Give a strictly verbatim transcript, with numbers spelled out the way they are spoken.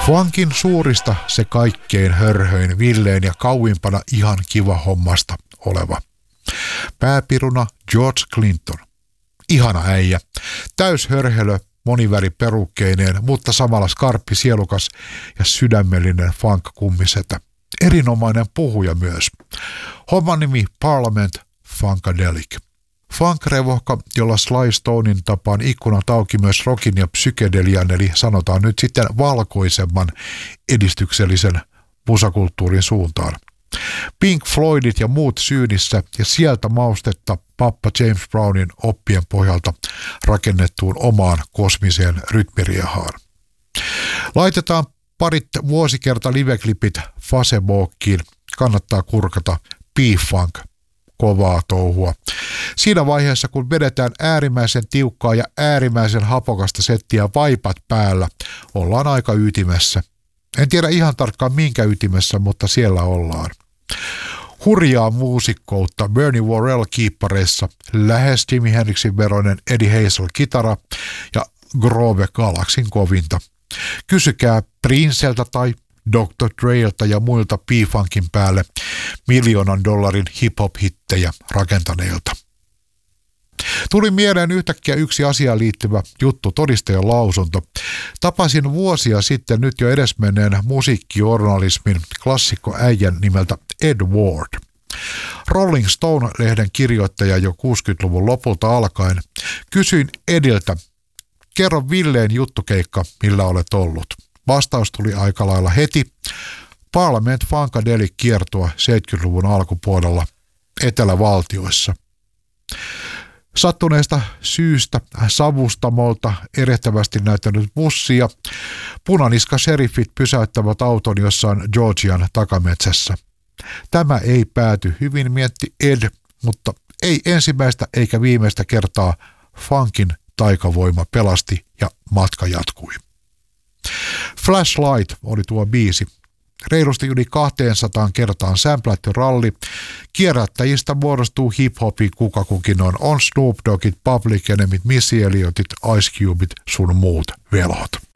Funkin suurista se kaikkein hörhöin, villein ja kauimpana ihan kiva hommasta oleva. Pääpiruna George Clinton. Ihana äijä. Täyshörhelö, moniväri perukkeineen, mutta samalla skarppi, sielukas ja sydämellinen funk-kummisetä. Erinomainen puhuja myös. Homman nimi Parliament Funkadelic. Funk-revohka, jolla Sly Stonein tapaan ikkunat auki myös rockin ja psykedelian, eli sanotaan nyt sitten valkoisemman edistyksellisen musakulttuurin suuntaan. Pink Floydit ja muut syynissä ja sieltä maustetta pappa James Brownin oppien pohjalta rakennettuun omaan kosmiseen rytmiriahaan. Laitetaan parit vuosikerta liveklipit Facebookiin. Kannattaa kurkata P-Funk. Kovaa touhua. Siinä vaiheessa, kun vedetään äärimmäisen tiukkaa ja äärimmäisen hapokasta settiä vaipat päällä, ollaan aika ytimessä. En tiedä ihan tarkkaan minkä ytimessä, mutta siellä ollaan. Hurjaa muusikkoutta Bernie Worrell kiippareissa, lähes Jimi Hendrixin veroinen Eddie Hazel kitara ja Grove Galaxin kovinta. Kysykää Princeltä tai doktor Dreiltä ja muilta P-Funkin päälle miljoonan dollarin hip-hop-hittejä rakentaneilta. Tuli mieleen yhtäkkiä yksi asiaan liittyvä juttu, todistajan lausunto. Tapasin vuosia sitten nyt jo edesmenneen musiikkijournalismin klassikkoäijän nimeltä Ed Ward. Rolling Stone-lehden kirjoittaja jo kuusikymmentäluvun lopulta alkaen. Kysyin Ediltä, kerro villeen juttukeikka, millä olet ollut. Vastaus tuli aika lailla heti. Parliament Funkadelic kiertua seitsemänkymmentäluvun alkupuolella Etelävaltioissa. Sattuneesta syystä savustamolta erehtävästi näyttänyt bussi ja punaniska sheriffit pysäyttävät auton jossain Georgian takametsässä. Tämä ei pääty hyvin, mietti Ed, mutta ei ensimmäistä eikä viimeistä kertaa funkin taikavoima pelasti ja matka jatkui. Flashlight oli tuo biisi. Reilusti yli kaksisataa kertaan sämplätty ralli. Kierrättäjistä muodostuu hip-hopin kuka kukin on. On Snoop Doggit, Public Enemyt, Missy Elliotit, Ice Cubeit sun muut velhot.